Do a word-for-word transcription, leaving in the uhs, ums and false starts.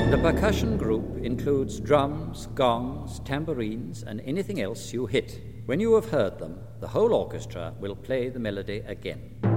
The percussion group includes drums, gongs, tambourines, and anything else you hit. When you have heard them, the whole orchestra will play the melody again.